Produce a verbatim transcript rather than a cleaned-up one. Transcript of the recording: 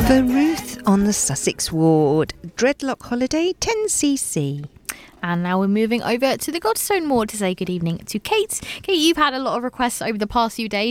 For Ruth on the Sussex ward, Dreadlock Holiday ten C C. And now we're moving over to the Godstone ward to say good evening to Kate. Kate, you've had a lot of requests over the past few days